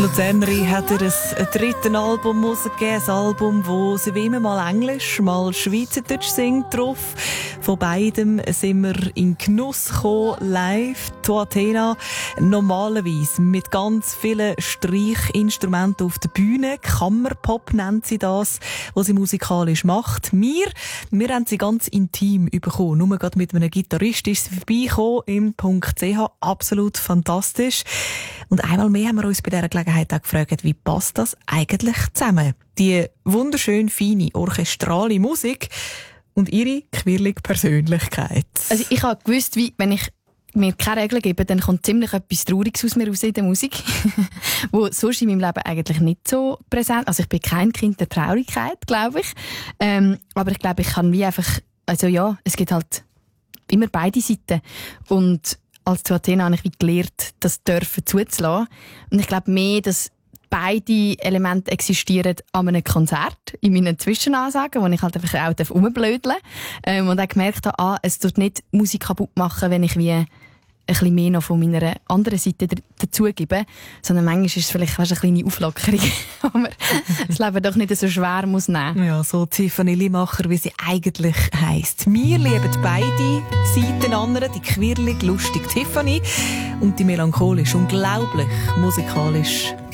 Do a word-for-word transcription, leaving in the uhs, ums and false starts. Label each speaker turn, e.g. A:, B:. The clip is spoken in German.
A: Luzernerin hat ihr ein drittes Album rausgegeben, ein Album, wo sie wie immer mal Englisch, mal Schweizerdeutsch singt drauf. Von beidem sind wir in Genuss gekommen, live, zu Athena, normalerweise mit ganz vielen Streichinstrumenten auf der Bühne. Kammerpop nennt sie das, was sie musikalisch macht. Wir, wir haben sie ganz intim bekommen. Nur gerade mit einem Gitarrist ist sie vorbeigekommen im .ch. Absolut fantastisch. Und einmal mehr haben wir uns bei dieser Gelegenheit auch gefragt, wie passt das eigentlich zusammen? Die wunderschön feine, orchestrale Musik und ihre quirlige Persönlichkeit.
B: Also ich habe gewusst, wie, wenn ich mir keine Regeln gebe, dann kommt ziemlich etwas Trauriges aus mir raus in der Musik, wo sonst in meinem Leben eigentlich nicht so präsent. Also ich bin kein Kind der Traurigkeit, glaube ich. Ähm, aber ich glaube, ich kann wie einfach, also ja, es gibt halt immer beide Seiten. Und als zu Athena habe ich wie gelernt, das dürfen zuzulassen. Und ich glaube mehr, dass beide Elemente existieren an einem Konzert, in meinen Zwischenansagen, wo ich halt einfach auch rumblödeln darf. Ähm, und auch gemerkt habe, ah, es tut nicht Musik kaputt machen, wenn ich wie ein bisschen mehr noch von meiner anderen Seite dazugebe, sondern manchmal ist es vielleicht fast eine kleine Auflockerung, wo man das Leben doch nicht so schwer muss nehmen.
A: Ja, so Tiffany Limacher, wie sie eigentlich heisst. Wir lieben beide Seiten anderen, die quirlig, lustig Tiffany und die melancholisch, unglaublich musikalisch